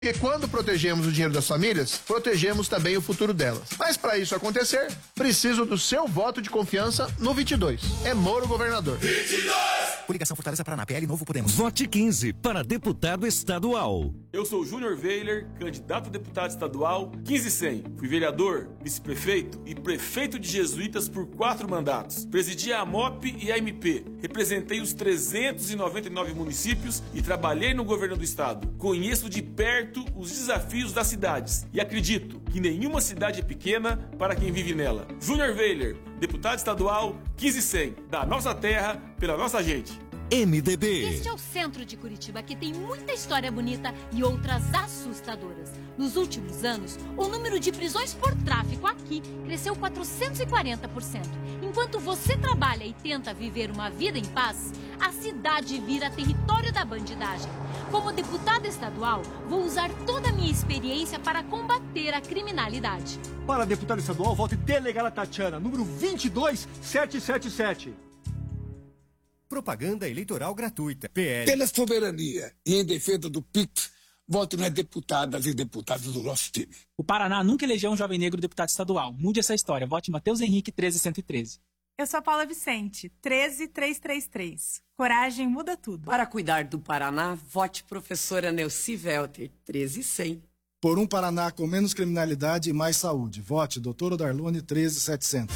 Porque quando protegemos o dinheiro das famílias, protegemos também o futuro delas. Mas para isso acontecer, preciso do seu voto de confiança no 22. É Moro governador. 22! Coligação Fortaleza Paraná, PL Novo Podemos. Vote 15 para deputado estadual. Eu sou Júnior Weiler, candidato a deputado estadual 15100. Fui vereador, vice-prefeito e prefeito de Jesuítas por 4 mandatos. Presidi a AMOP e a MP. Representei os 399 municípios e trabalhei no governo do estado. Conheço de perto os desafios das cidades e acredito que nenhuma cidade é pequena para quem vive nela. Júnior Weiler, deputado estadual 15100, da nossa terra, pela nossa gente. MDB. Este é o centro de Curitiba, que tem muita história bonita e outras assustadoras. Nos últimos anos, o número de prisões por tráfico aqui cresceu 440%. Enquanto você trabalha e tenta viver uma vida em paz, a cidade vira território da bandidagem. Como deputada estadual, vou usar toda a minha experiência para combater a criminalidade. Para deputada estadual, vote Delegada Tatiana, número 22777. Propaganda eleitoral gratuita. PL. Pela soberania e em defesa do PIX, vote nas deputadas e deputados do nosso time. O Paraná nunca elegeu um jovem negro deputado estadual. Mude essa história. Vote Matheus Henrique 13113. Eu sou a Paula Vicente, 13333. Coragem muda tudo. Para cuidar do Paraná, vote professora Nelci Velter, 13100. Por um Paraná com menos criminalidade e mais saúde. Vote Doutora Darlone 13700.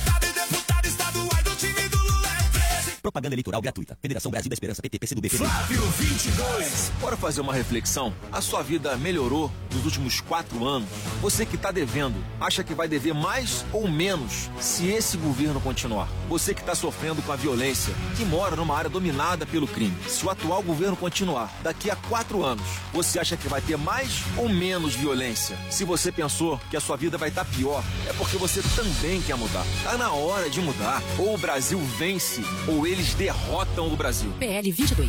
Propaganda eleitoral gratuita. Federação Brasil da Esperança, PT, PCdoB, Flávio 22. Bora fazer uma reflexão? A sua vida melhorou nos últimos 4 anos? Você que está devendo, acha que vai dever mais ou menos se esse governo continuar? Você que está sofrendo com a violência, que mora numa área dominada pelo crime, se o atual governo continuar, daqui a 4 anos, você acha que vai ter mais ou menos violência? Se você pensou que a sua vida vai estar pior, é porque você também quer mudar. Tá na hora de mudar. Ou o Brasil vence, ou eles derrotam o Brasil. PL 22.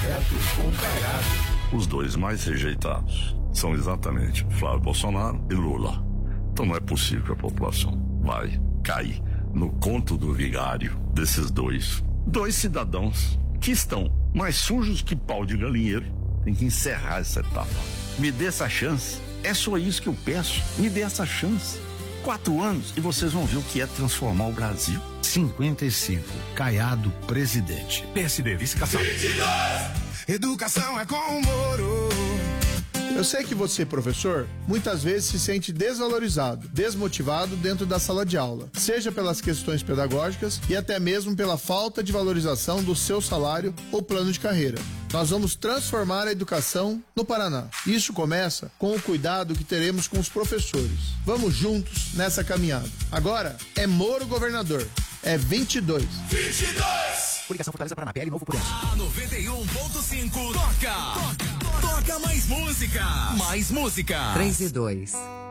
Os dois mais rejeitados são exatamente Flávio Bolsonaro e Lula. Então não é possível que a população vai cair no conto do vigário desses dois cidadãos que estão mais sujos que pau de galinheiro. Tem que encerrar essa etapa. Me dê essa chance. É só isso que eu peço. Me dê essa chance. 4 anos e vocês vão ver o que é transformar o Brasil. 55. Caiado, presidente. PSD, vice-cação. Educação é com o Moro. Eu sei que você, professor, muitas vezes se sente desvalorizado, desmotivado dentro da sala de aula, seja pelas questões pedagógicas e até mesmo pela falta de valorização do seu salário ou plano de carreira. Nós vamos transformar a educação no Paraná. Isso começa com o cuidado que teremos com os professores. Vamos juntos nessa caminhada. Agora é Moro governador. É 22. 22! Coligação Fortaleza Paraná, PL Novo Podemos. A 91.5 toca mais música. Mais música. 3 e 2.